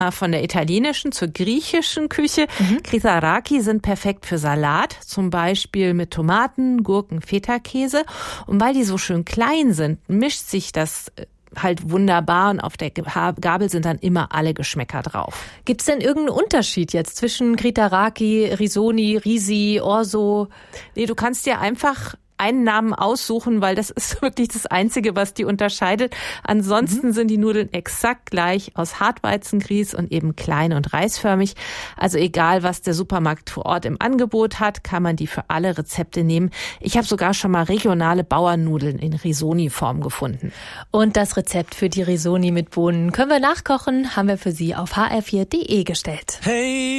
Von der italienischen zur griechischen Küche. Chrytaraki sind perfekt für Salat, zum Beispiel mit Tomaten, Gurken, Feta-Käse. Und weil die so schön klein sind, mischt sich das halt wunderbar und auf der Gabel sind dann immer alle Geschmäcker drauf. Gibt's denn irgendeinen Unterschied jetzt zwischen Chrytaraki, Risoni, Risi, Orzo? Nee, du kannst dir einfach einen Namen aussuchen, weil das ist wirklich das Einzige, was die unterscheidet. Ansonsten sind die Nudeln exakt gleich aus Hartweizengrieß und eben klein und reisförmig. Also egal, was der Supermarkt vor Ort im Angebot hat, kann man die für alle Rezepte nehmen. Ich habe sogar schon mal regionale Bauernnudeln in Risoni-Form gefunden. Und das Rezept für die Risoni mit Bohnen können wir nachkochen, haben wir für Sie auf hr4.de gestellt. Hey!